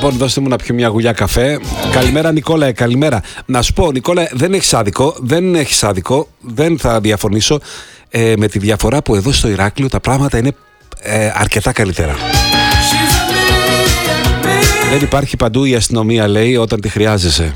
Λοιπόν, δώστε μου να πιω μια γουλιά καφέ. Καλημέρα, Νικόλα, καλημέρα. Να σου πω, Νικόλα, δεν έχεις άδικο, δεν θα διαφωνήσω, με τη διαφορά που εδώ στο Ηράκλειο τα πράγματα είναι αρκετά καλύτερα. Δεν υπάρχει παντού η αστυνομία, λέει, όταν τη χρειάζεσαι.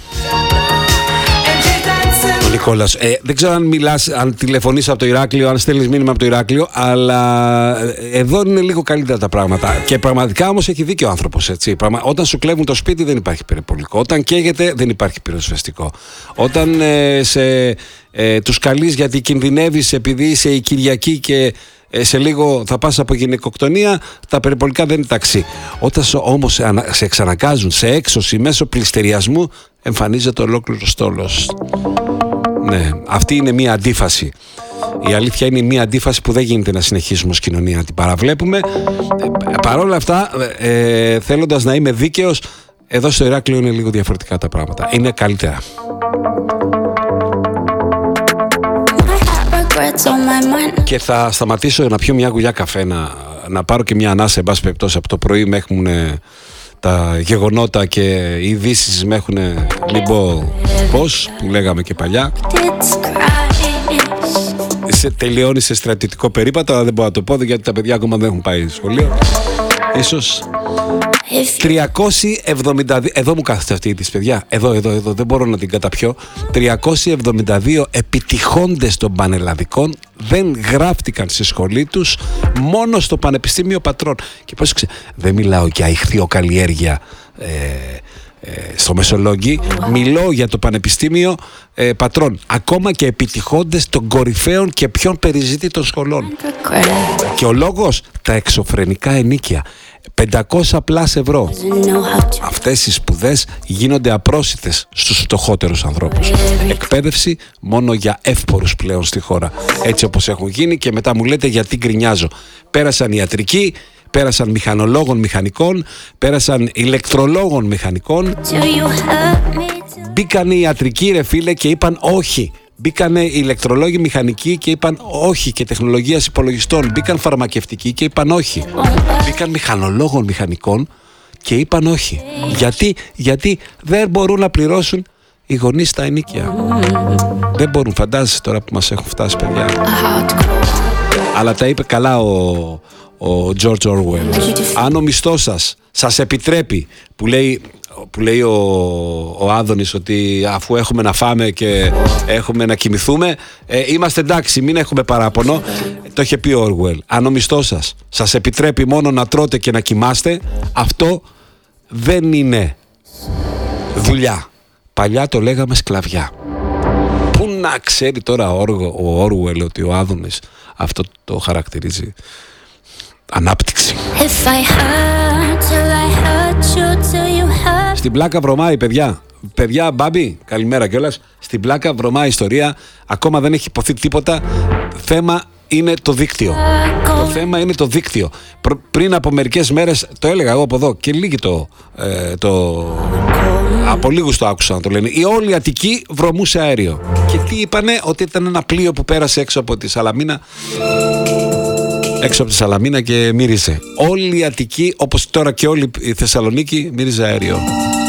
Ο Νικόλας, δεν ξέρω αν μιλάς, αν τηλεφωνείς από το Ηράκλειο, αν στέλνεις μήνυμα από το Ηράκλειο, αλλά εδώ είναι λίγο καλύτερα τα πράγματα. Και πραγματικά όμως έχει δίκιο ο άνθρωπος, έτσι. Όταν σου κλέβουν το σπίτι δεν υπάρχει περιπολικό. Όταν καίγεται δεν υπάρχει πυροσβεστικό. Όταν τους καλείς γιατί κινδυνεύεις επειδή είσαι η Κυριακή και σε λίγο θα πας από γυναικοκτονία, τα περιπολικά δεν είναι ταξί. Όταν όμως σε εξαναγκάζουν σε έξωση μέσω πληστηριασμού, εμφανίζεται ολόκληρος στόλος. Ναι, αυτή είναι μία αντίφαση. Η αλήθεια είναι μία αντίφαση που δεν γίνεται να συνεχίσουμε ως κοινωνία να την παραβλέπουμε. Παρ' όλα αυτά, θέλοντας να είμαι δίκαιος, εδώ στο Ηράκλειο είναι λίγο διαφορετικά τα πράγματα. Είναι καλύτερα. Και θα σταματήσω να πιω μια γουλιά καφέ, να πάρω και μια ανάσα, εν πάση περιπτώσει. Από το πρωί με έχουν τα γεγονότα και οι ειδήσεις με έχουν λίγο πώς, που λέγαμε και παλιά. Τελειώνει σε στρατιωτικό περίπατο, αλλά δεν μπορώ να το πω γιατί τα παιδιά ακόμα δεν έχουν πάει σχολείο. Ίσως 372, εδώ μου κάθεται αυτή της, παιδιά, εδώ, δεν μπορώ να την καταπιώ. 372 επιτυχόντες των πανελλαδικών δεν γράφτηκαν στη σχολή τους, μόνο στο Πανεπιστήμιο Πατρών. Και πώς δεν μιλάω για ηχθειοκαλλιέργεια στο Μεσολόγγι, μιλώ για το Πανεπιστήμιο Πατρών. Ακόμα και επιτυχόντες των κορυφαίων και πιο περιζήτητων σχολών. Και ο λόγος, τα εξωφρενικά ενοίκια. 500+ ευρώ. Αυτές οι σπουδές γίνονται απρόσιτες στους φτωχότερους ανθρώπους. Εκπαίδευση μόνο για εύπορους πλέον στη χώρα. Έτσι όπως έχουν γίνει, και μετά μου λέτε γιατί γκρινιάζω. Πέρασαν ιατρικοί, πέρασαν μηχανολόγων μηχανικών, πέρασαν ηλεκτρολόγων μηχανικών. Μπήκαν οι ιατρικοί, ρε φίλε, και είπαν όχι. Μπήκανε οι ηλεκτρολόγοι μηχανικοί και είπαν όχι, και τεχνολογίας υπολογιστών. Μπήκαν φαρμακευτικοί και είπαν όχι. Μπήκαν μηχανολόγων μηχανικών και είπαν όχι. Γιατί δεν μπορούν να πληρώσουν οι γονείς τα ενοίκια. Δεν μπορούν, φαντάζεσαι τώρα που μας έχουν φτάσει, παιδιά. Αλλά τα είπε καλά ο George Orwell. Αν ο μισθός σας επιτρέπει, που λέει ο Άδωνης, ότι αφού έχουμε να φάμε και έχουμε να κοιμηθούμε, είμαστε εντάξει, μην έχουμε παράπονο. Το είχε πει ο Orwell. Αν ο μισθός σας επιτρέπει μόνο να τρώτε και να κοιμάστε, αυτό δεν είναι δουλειά. Παλιά το λέγαμε σκλαβιά. Πού να ξέρει τώρα ο Orwell ότι ο Άδωνης αυτό το χαρακτηρίζει ανάπτυξη. Στην πλάκα βρωμάει, παιδιά, Μπάμπη, καλημέρα κιόλας. Στην πλάκα βρωμάει ιστορία. Ακόμα δεν έχει υποθεί τίποτα. Θέμα είναι το δίκτυο. Το θέμα είναι το δίκτυο. Πριν από μερικές μέρες, το έλεγα εγώ από εδώ και λίγοι από λίγους το άκουσα να το λένε, η όλη Αττική βρωμούσε αέριο. Και τι είπανε? Ότι ήταν ένα πλοίο που πέρασε έξω από τη Σαλαμίνα και μύριζε. Όλη η Αττική, όπως τώρα και όλη η Θεσσαλονίκη, μύριζε αέριο.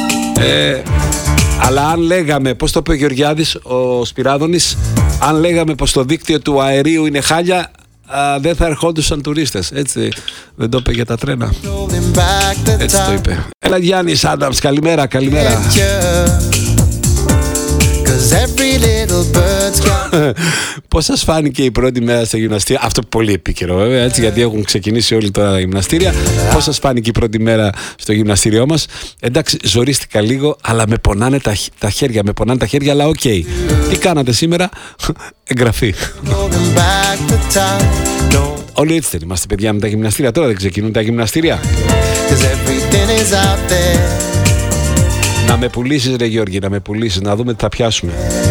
Αλλά αν λέγαμε, πώς το είπε ο Γεωργιάδης, ο Σπυράδωνης, αν λέγαμε πως το δίκτυο του αερίου είναι χάλια, δεν θα ερχόντουσαν τουρίστες. Έτσι δεν το είπε για τα τρένα? Έτσι το είπε. Έλα Γιάννης Άνταμς, καλημέρα. Πώς σας φάνηκε η πρώτη μέρα στα γυμναστήρια? Αυτό πολύ επίκαιρο βέβαια, έτσι, γιατί έχουν ξεκινήσει όλοι τα γυμναστήρια. Πώς σας φάνηκε η πρώτη μέρα στο γυμναστήριό μας? Εντάξει, ζορίστηκα λίγο, αλλά με πονάνε τα χέρια, αλλά οκ. Τι κάνατε σήμερα? Εγγραφή. Όλοι έτσι δεν είμαστε, παιδιά, με τα γυμναστήρια? Τώρα δεν ξεκινούν τα γυμναστήρια. Να με πουλήσεις, ρε Γιώργη, να δούμε τι θα πιάσουμε.